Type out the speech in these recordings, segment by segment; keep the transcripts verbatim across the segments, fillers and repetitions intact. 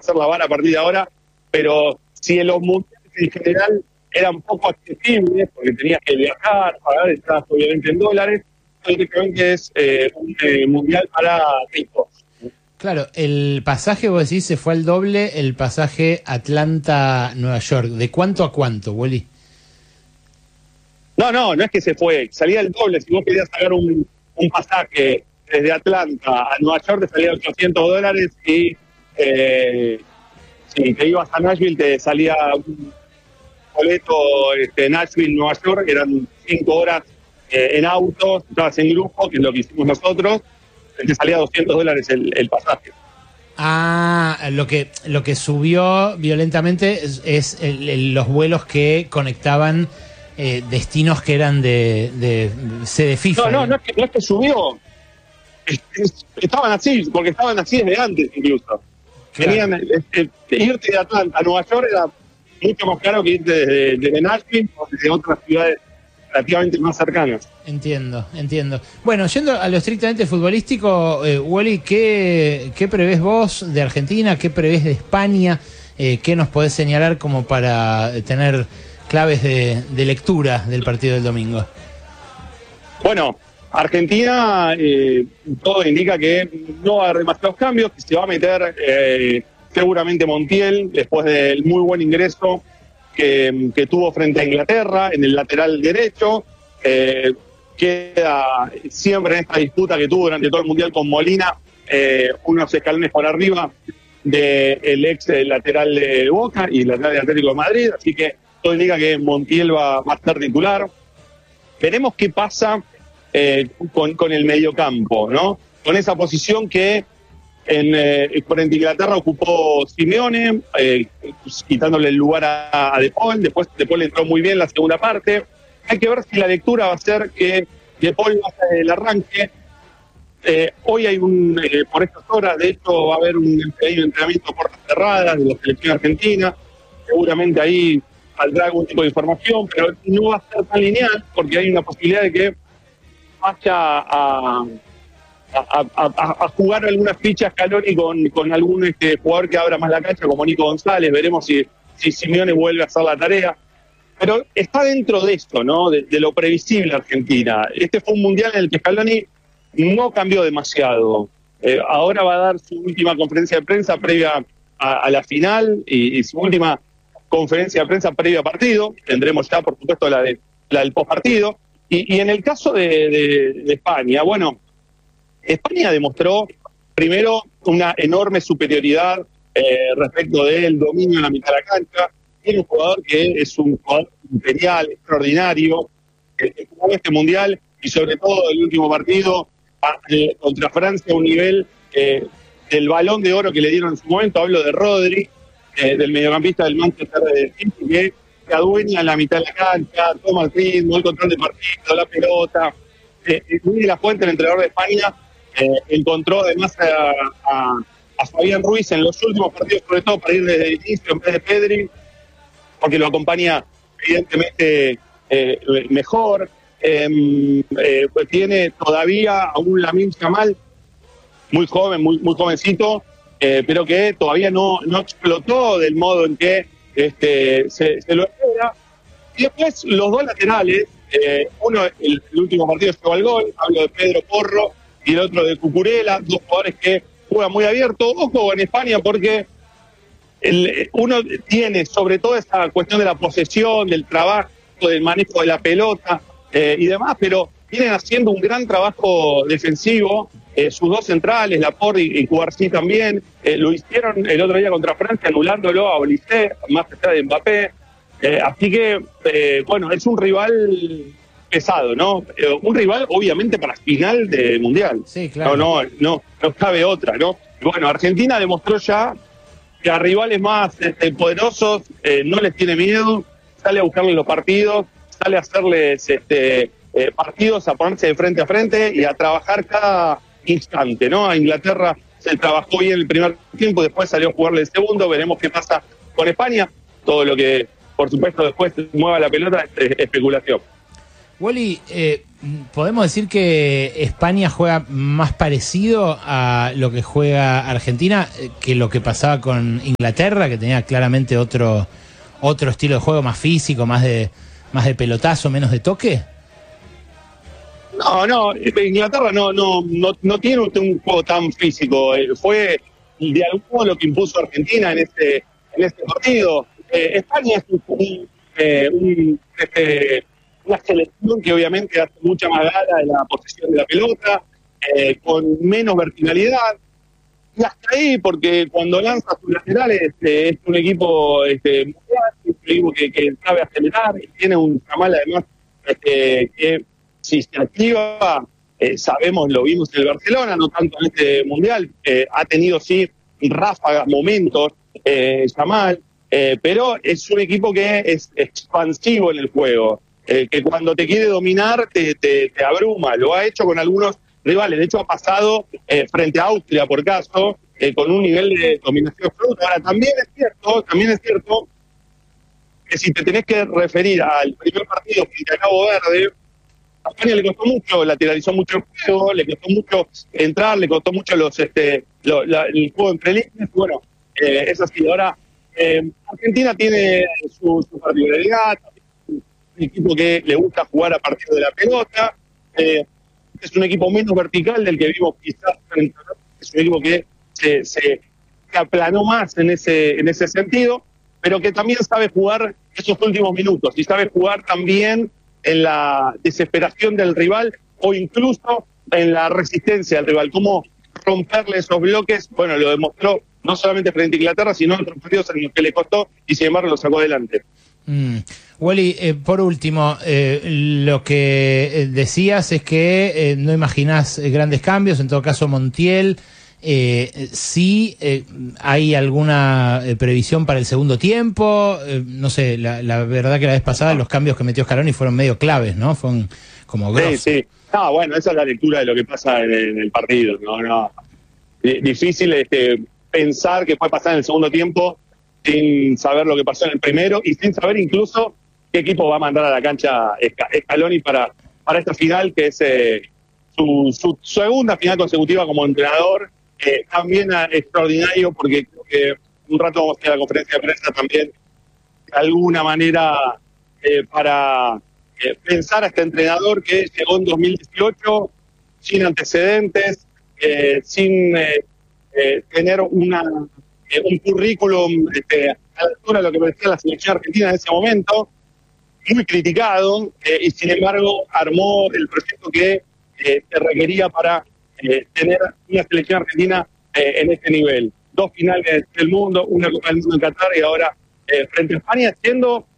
ser la vara a partir de ahora, pero si en los mundiales en general eran poco accesibles, porque tenías que viajar, pagar entradas obviamente en dólares, prácticamente es eh, un eh, mundial para ricos. Claro, el pasaje, vos decís, se fue al doble, el pasaje Atlanta-Nueva York. ¿De cuánto a cuánto, Wally? No, no, no es que se fue, salía el doble. Si vos querías sacar un, un pasaje desde Atlanta a Nueva York, te salía ochocientos dólares y eh, si te ibas a Nashville te salía un boleto este, Nashville-Nueva York, eran cinco horas eh, en auto, estabas en grupo, que es lo que hicimos nosotros, te salía doscientos dólares el, el pasaje. Ah, lo que lo que subió violentamente es, es el, el, los vuelos que conectaban eh, destinos que eran de, de sede FIFA. No, no, no es que, no es que subió, es, es, estaban así, porque estaban así desde antes incluso. Claro. Venían, es, es, irte de Atlanta a Nueva York era mucho más caro que irte desde, desde Nashville o desde otras ciudades relativamente más cercanas. Entiendo, entiendo. Bueno, yendo a lo estrictamente futbolístico, eh, Wally, ¿qué, ¿qué prevés vos de Argentina? ¿Qué prevés de España? Eh, ¿Qué nos podés señalar como para tener claves de, de lectura del partido del domingo? Bueno, Argentina, eh, todo indica que no va a haber demasiados cambios, que se va a meter eh, seguramente Montiel, después del muy buen ingreso que, que tuvo frente a Inglaterra en el lateral derecho. Eh, queda siempre en esta disputa que tuvo durante todo el Mundial con Molina, eh, unos escalones por arriba del ex lateral de Boca y lateral de Atlético de Madrid, así que todo indica que Montiel va, va a estar titular. Veremos qué pasa eh, con, con el mediocampo, ¿no? Con esa posición que en eh, frente a Inglaterra ocupó Simeone, eh, quitándole el lugar a, a De Paul. Después De Paul entró muy bien la segunda parte. Hay que ver si la lectura va a ser que De Paul va a hacer el arranque. Eh, hoy hay un, eh, por estas horas, de hecho va a haber un entrenamiento por las cerradas de la selección argentina. Seguramente ahí saldrá algún tipo de información, pero no va a ser tan lineal porque hay una posibilidad de que vaya a, a, a, a jugar algunas fichas Scaloni con, con algún este, jugador que abra más la cancha, como Nico González. Veremos si, si Simeone vuelve a hacer la tarea. Pero está dentro de esto, ¿no? De, de lo previsible Argentina. Este fue un mundial en el que Scaloni no cambió demasiado. Eh, ahora va a dar su última conferencia de prensa previa a, a la final y, y su última conferencia de prensa previa a partido. Tendremos ya, por supuesto, la, de, la del postpartido. Y, y en el caso de, de, de España, bueno, España demostró primero una enorme superioridad eh, respecto del dominio en la mitad de la cancha. Tiene un jugador que es un jugador imperial, extraordinario, que jugó este mundial y sobre todo el último partido eh, contra Francia a un nivel eh, del Balón de Oro que le dieron en su momento. Hablo de Rodri, eh, del mediocampista del Manchester City, que se adueña en la mitad de la cancha, toma el ritmo, el control del partido, la pelota. Eh, Luis de la Fuente, el entrenador de España, eh, encontró además a, a, a Fabián Ruiz en los últimos partidos, sobre todo para ir desde el inicio en vez de Pedri, porque lo acompaña evidentemente eh, mejor. Eh, eh, pues tiene todavía a un Lamine Yamal muy joven, muy, muy jovencito, eh, pero que todavía no, no explotó del modo en que este, se, se lo espera. Y después los dos laterales, eh, uno el, el último partido llegó al gol, hablo de Pedro Porro, y el otro de Cucurella, dos jugadores que juegan muy abierto. Ojo en España porque el, uno tiene sobre todo esa cuestión de la posesión, del trabajo, del manejo de la pelota eh, y demás, pero vienen haciendo un gran trabajo defensivo. Eh, sus dos centrales, Laporte y, y Cubarsí también, eh, lo hicieron el otro día contra Francia, anulándolo a Olise, más allá de Mbappé. Eh, así que, eh, bueno, es un rival pesado, ¿no? Eh, un rival, obviamente, para final de Mundial. Sí, claro. No, no, no, no cabe otra, ¿no? Y bueno, Argentina demostró ya que a rivales más este, poderosos eh, no les tiene miedo, sale a buscarles los partidos, sale a hacerles este, eh, partidos, a ponerse de frente a frente y a trabajar cada instante, ¿no? A Inglaterra se trabajó bien el primer tiempo, después salió a jugarle el segundo. Veremos qué pasa con España. Todo lo que, por supuesto, después mueva la pelota es especulación. Wally, eh, ¿podemos decir que España juega más parecido a lo que juega Argentina eh, que lo que pasaba con Inglaterra, que tenía claramente otro otro estilo de juego más físico, más de más de pelotazo, menos de toque? No, no, Inglaterra no no no, no tiene un juego tan físico. Eh, fue de algún modo lo que impuso Argentina en este en este partido. Eh, España es un, un, eh, un este, una selección que obviamente hace mucha más gala de la posesión de la pelota, eh, con menos verticalidad. Y hasta ahí, porque cuando lanza sus laterales, este, es un equipo este, mundial, es un equipo que, que sabe acelerar y tiene un Yamal además este, que si se activa, eh, sabemos, lo vimos en el Barcelona, no tanto en este mundial, eh, ha tenido sí ráfagas, momentos, eh, Yamal, eh, pero es un equipo que es expansivo en el juego. Eh, que cuando te quiere dominar te, te, te abruma, lo ha hecho con algunos rivales, de hecho ha pasado eh, frente a Austria por caso, eh, con un nivel de dominación absoluta. Ahora también es cierto, también es cierto que si te tenés que referir al primer partido frente a Cabo Verde, a España le costó mucho, lateralizó mucho el juego, le costó mucho entrar, le costó mucho los este lo, la, el juego entre líneas, bueno, eh, es así. Ahora, eh, Argentina tiene su, su particularidad, un equipo que le gusta jugar a partir de la pelota, eh, es un equipo menos vertical del que vimos quizás, es un equipo que se, se, se aplanó más en ese, en ese sentido, pero que también sabe jugar esos últimos minutos y sabe jugar también en la desesperación del rival o incluso en la resistencia del rival, cómo romperle esos bloques. Bueno, lo demostró no solamente frente a Inglaterra, sino en otros partidos en los que le costó y sin embargo lo sacó adelante. Mm. Wally, eh, por último, eh, lo que decías es que eh, no imaginás eh, grandes cambios, en todo caso Montiel, eh, sí eh, hay alguna eh, previsión para el segundo tiempo, eh, no sé, la, la verdad que la vez pasada los cambios que metió Scaloni fueron medio claves, ¿no? Fueron como grosos. Sí, sí. No, bueno, esa es la lectura de lo que pasa en el, en el partido, no, no. D- difícil este, pensar que puede pasar en el segundo tiempo sin saber lo que pasó en el primero y sin saber incluso qué equipo va a mandar a la cancha Scaloni para, para esta final, que es eh, su, su segunda final consecutiva como entrenador. Eh, también a, extraordinario, porque creo que un rato vamos a ir a la conferencia de prensa también, de alguna manera, eh, para eh, pensar a este entrenador que llegó en dos mil dieciocho sin antecedentes, eh, sin eh, eh, tener una eh, un currículum este, a la altura de lo que merecía la selección argentina en ese momento, muy criticado, eh, y sin embargo armó el proyecto que eh, se requería para eh, tener una selección argentina eh, en este nivel. Dos finales del mundo, una Copa del Mundo en Qatar y ahora eh, frente a España, yendo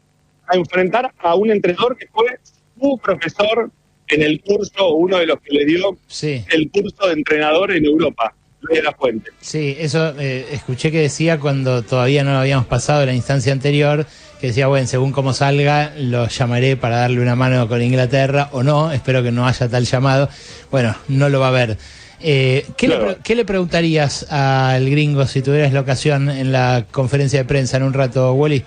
a enfrentar a un entrenador que fue su profesor en el curso, uno de los que le dio sí. el curso de entrenador en Europa, Luis de la Fuente. Sí, eso eh, escuché que decía cuando todavía no lo habíamos pasado en la instancia anterior, que decía, bueno, según cómo salga, lo llamaré para darle una mano con Inglaterra, o no, espero que no haya tal llamado. Bueno, no lo va a ver. Eh, ¿qué, claro. le, ¿Qué le preguntarías al gringo si tuvieras la ocasión en la conferencia de prensa en un rato, Wally?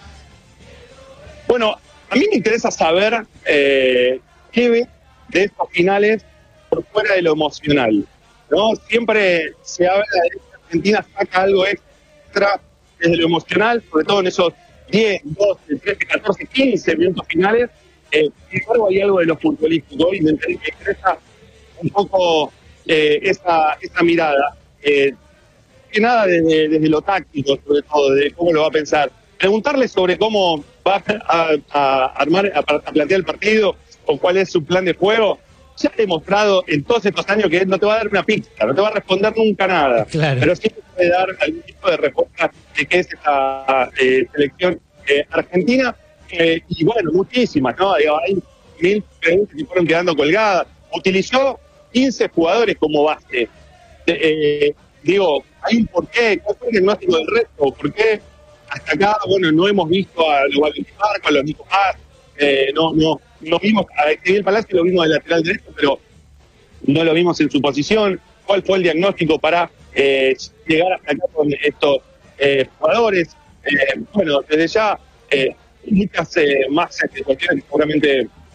Bueno, a mí me interesa saber eh, qué ve de estos finales por fuera de lo emocional, ¿no? Siempre se habla de que Argentina saca algo extra desde lo emocional, sobre todo en esos diez, doce, trece, catorce, quince minutos finales. Eh, sin embargo, hay algo de lo futbolístico y me interesa un poco eh, esa, esa mirada. Eh, que nada desde, desde lo táctico, sobre todo, de cómo lo va a pensar. Preguntarle sobre cómo va a, a armar, a, a plantear el partido o cuál es su plan de juego. Ya ha demostrado en todos estos años que no te va a dar una pista, no te va a responder nunca nada. Claro. Pero sí te puede dar algún tipo de respuesta de qué es esta eh, selección eh, argentina. Eh, y bueno, muchísimas, ¿no? Digo, hay mil preguntas que fueron quedando colgadas. Utilizó quince jugadores como base. Eh, digo, hay un porqué, ¿cuál fue el diagnóstico del resto? ¿Por qué hasta acá, bueno, no hemos visto a los Valentín Marco, a los Nico Paz, eh, no, no, no vimos a Ezequiel Palacio, lo vimos de lateral derecho, pero no lo vimos en su posición? ¿Cuál fue el diagnóstico para eh, llegar hasta acá con estos eh, jugadores? Eh, bueno, desde ya, eh, muchas eh, más cuestiones que seguramente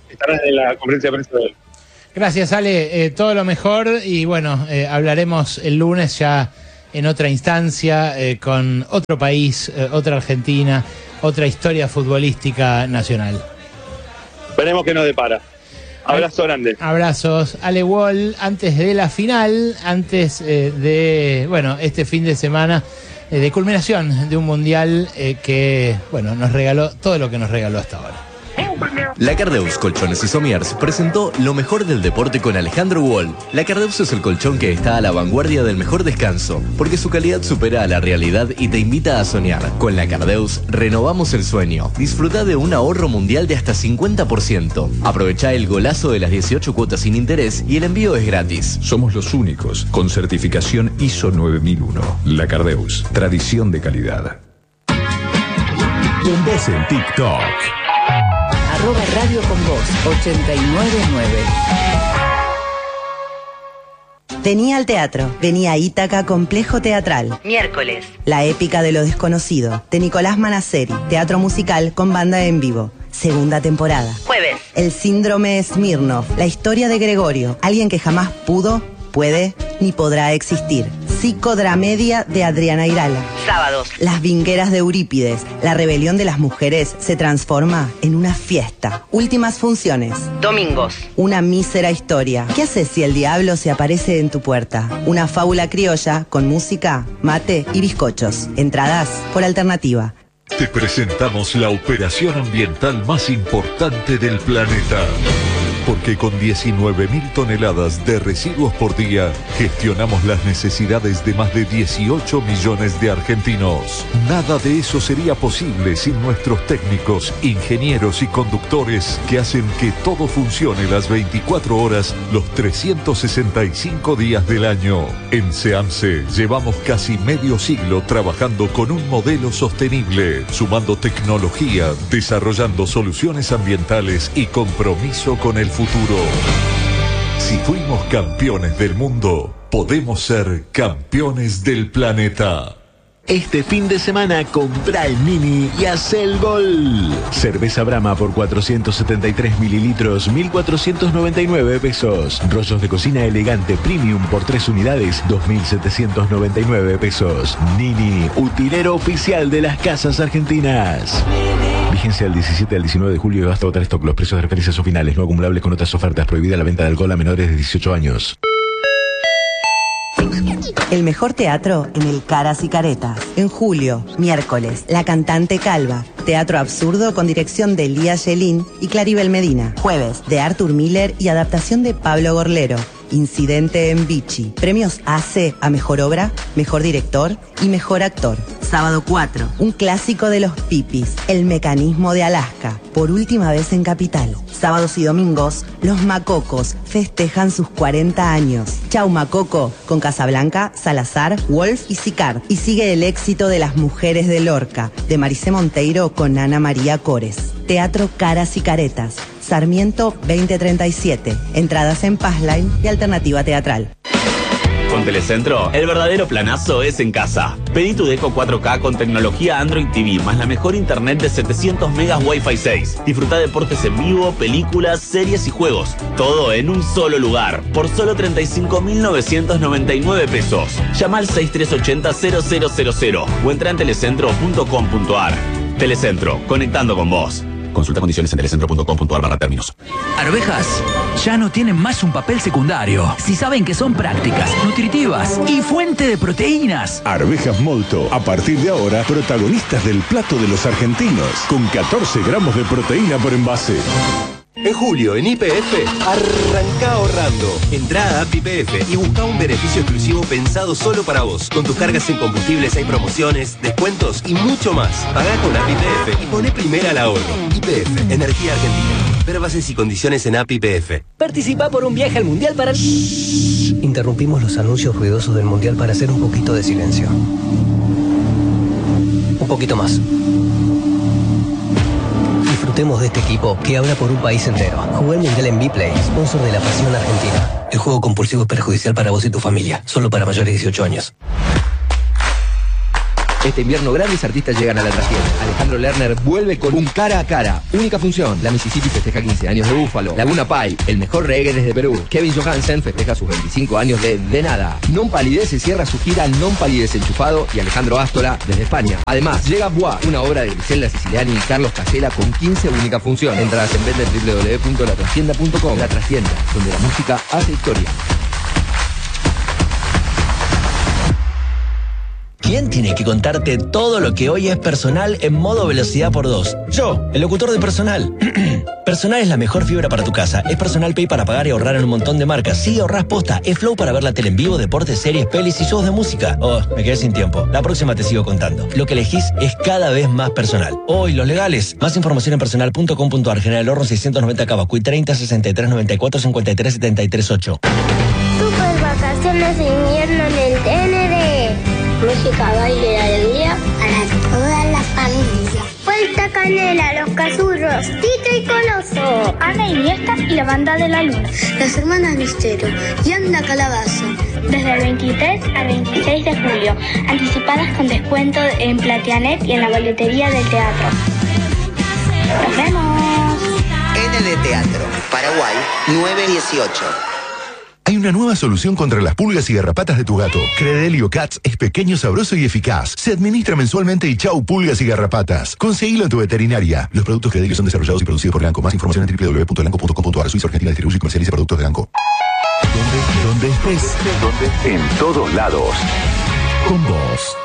estarán en la conferencia de prensa de hoy. Gracias, Ale. Eh, todo lo mejor y bueno, eh, hablaremos el lunes ya en otra instancia, eh, con otro país, eh, otra Argentina, otra historia futbolística nacional. Veremos qué nos depara. Abrazo grande. Abrazos. Ale Wall, antes de la final, antes eh, de, bueno, este fin de semana eh, de culminación de un mundial eh, que, bueno, nos regaló todo lo que nos regaló hasta ahora. La Cardeus Colchones y Somiers presentó lo mejor del deporte con Alejandro Wall. La Cardeus es el colchón que está a la vanguardia del mejor descanso, porque su calidad supera a la realidad y te invita a soñar. Con la Cardeus renovamos el sueño. Disfruta de un ahorro mundial de hasta cincuenta por ciento. Aprovecha el golazo de las dieciocho cuotas sin interés y el envío es gratis. Somos los únicos con certificación I S O nueve mil uno. La Cardeus, tradición de calidad. Con vos en TikTok. Arroba Radio con Vos, ochenta y nueve nueve. Venía al teatro, venía a Ítaca Complejo Teatral. Miércoles. La épica de lo desconocido, de Nicolás Manaceri, teatro musical con banda en vivo. Segunda temporada. Jueves. El síndrome Smirnov, la historia de Gregorio, alguien que jamás pudo, puede, ni podrá existir. Psicodramedia de Adriana Irala. Sábados. Las vingueras de Eurípides, la rebelión de las mujeres se transforma en una fiesta. Últimas funciones. Domingos. Una mísera historia. ¿Qué haces si el diablo se aparece en tu puerta? Una fábula criolla con música, mate y bizcochos. Entradas por alternativa. Te presentamos la operación ambiental más importante del planeta. Porque con diecinueve mil toneladas de residuos por día, gestionamos las necesidades de más de dieciocho millones de argentinos. Nada de eso sería posible sin nuestros técnicos, ingenieros y conductores que hacen que todo funcione las veinticuatro horas, los trescientos sesenta y cinco días del año. En SEAMSE llevamos casi medio siglo trabajando con un modelo sostenible, sumando tecnología, desarrollando soluciones ambientales y compromiso con el futuro. Si fuimos campeones del mundo, podemos ser campeones del planeta. Este fin de semana compra el Mini y hace el gol. Cerveza Brahma por cuatrocientos setenta y tres mililitros, mil cuatrocientos noventa y nueve pesos. Rollos de cocina elegante premium por tres unidades, dos mil setecientos noventa y nueve pesos. Nini, utilero oficial de las casas argentinas. Vigencia del diecisiete al diecinueve de julio y basta votar stock. Los precios de referencia son finales, no acumulables con otras ofertas. Prohibida la venta de alcohol a menores de dieciocho años. El mejor teatro en el Caras y Caretas. En julio, miércoles, La Cantante Calva. Teatro absurdo con dirección de Lía Yelín y Claribel Medina. Jueves, de Arthur Miller y adaptación de Pablo Gorlero. Incidente en Vichy. Premios A C a Mejor Obra, Mejor Director y Mejor Actor. Sábado cuatro, un clásico de los pipis, El Mecanismo de Alaska, por última vez en Capital. Sábados y domingos, Los Macocos festejan sus cuarenta años. Chau Macoco, con Casablanca, Salazar, Wolf y Sicard. Y sigue el éxito de Las Mujeres de Lorca, de Maricé Monteiro con Ana María Cores. Teatro Caras y Caretas, Sarmiento veinte treinta y siete. Entradas en Passline y Alternativa Teatral. Con Telecentro, el verdadero planazo es en casa. Pedí tu Deco cuatro K con tecnología Android T V, más la mejor internet de setecientos megas Wi-Fi seis. Disfruta deportes en vivo, películas, series y juegos. Todo en un solo lugar, por solo treinta y cinco mil novecientos noventa y nueve pesos. Llama al seis tres ocho cero cero cero cero cero o entra en telecentro punto com punto ar. Telecentro, conectando con vos. Consulta condiciones en telecentro punto com punto ar barra términos. Arvejas ya no tienen más un papel secundario. Si saben que son prácticas, nutritivas y fuente de proteínas. Arvejas Molto, a partir de ahora, protagonistas del plato de los argentinos, con catorce gramos de proteína por envase. En julio, en Y P F, arranca ahorrando. Entrá a App Y P F y busca un beneficio exclusivo pensado solo para vos. Con tus cargas en combustibles hay promociones, descuentos y mucho más. Pagá con App Y P F y poné primera al ahorro. Y P F, Energía Argentina. Ver bases y condiciones en App Y P F. Participa por un viaje al Mundial para... Interrumpimos los anuncios ruidosos del Mundial para hacer un poquito de silencio. Un poquito más. Disfrutemos de este equipo que habla por un país entero. Jugué el Mundial en Vplay, sponsor de la Pasión Argentina. El juego compulsivo es perjudicial para vos y tu familia. Solo para mayores de dieciocho años. Este invierno grandes artistas llegan a la trastienda. Alejandro Lerner vuelve con un cara a cara. Única función. La Mississippi festeja quince años de Búfalo. Laguna Pai, el mejor reggae desde Perú. Kevin Johansen festeja sus veinticinco años de De Nada. Non Palidece cierra su gira Non Palidece Enchufado y Alejandro Ástola desde España. Además, llega Bois, una obra de Griselda Siciliani y Carlos Casella con quince única función. Entradas en venta en doble u doble u doble u punto la trastienda punto com. La Trastienda, donde la música hace historia. ¿Quién tiene que contarte todo lo que hoy es Personal en modo velocidad por dos? Yo, el locutor de Personal. Personal es la mejor fibra para tu casa. Es Personal Pay para pagar y ahorrar en un montón de marcas. Sí, ahorrás posta. Es Flow para ver la tele en vivo, deportes, series, pelis y shows de música. Oh, me quedé sin tiempo. La próxima te sigo contando. Lo que elegís es cada vez más personal. Oh, y los legales. Más información en personal punto com punto ar. General Horno seiscientos noventa Cavacuy treinta sesenta y tres noventa y cuatro cincuenta y tres setenta y tres ocho. Super vacaciones de invierno en el T N D. Música, baile y alegría para toda la familia. Vuelta Canela, Los Cazurros, Tito y Coloso, Ana Iniesta y la Banda de la Luna, Las Hermanas Mistero y Anda Calabaza. Desde el veintitrés al veintiséis de julio, anticipadas con descuento en Platianet y en la boletería del teatro. ¡Nos vemos! N D Teatro, Paraguay, nueve dieciocho. Hay una nueva solución contra las pulgas y garrapatas de tu gato. Credelio Cats es pequeño, sabroso y eficaz. Se administra mensualmente y chau pulgas y garrapatas. Conseguilo en tu veterinaria. Los productos Credelio son desarrollados y producidos por Elanco. Más información en doble u doble u doble u punto elanco punto com punto ar. Suiza Argentina distribuye y comercializa productos de Elanco. ¿Dónde, dónde estés? ¿Dónde? En todos lados. Con vos.